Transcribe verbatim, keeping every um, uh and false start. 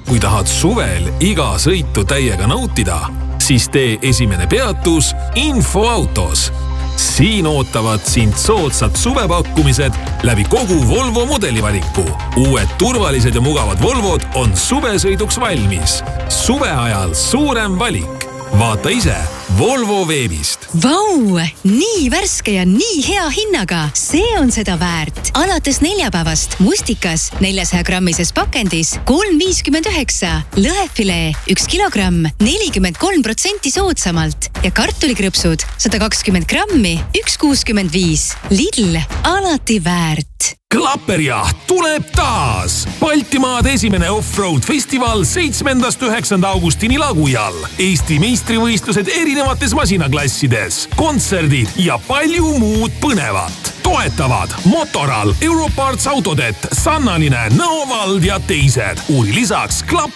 kui tahad suvel iga sõitu täiega nautida, siis tee esimene peatus Infoautos. Siin ootavad sind soodsad suvepakkumised läbi kogu Volvo mudelivaliku. Uued turvalised ja mugavad Volvod on suvesõiduks valmis. Suve ajal suurem valik. Vaata ise Volvo veebist. Vau, nii värske ja nii hea hinnaga. See on seda väärt. Alates neljapäevast mustikas neljasaja grammises pakendis kolm viiskümmend üheksa, lõhefilee üks kilogramm nelikümmend kolm protsenti soodsamalt ja kartulikrõpsud sada kakskümmend grammi üks kuuskümmend viis. Lidl, alati väärt. Klapperjaht tuleb taas! Baltimaade esimene off-road festival seitsmendast üheksanda augustini Lagujal. Eesti meistrivõistlused erinevates masinaklassides, kontserdid ja palju muud põnevat. Toetavad Motoral, Europarts Autodet, Sannaline, Nõovald ja teised. Uuri lisaks klapp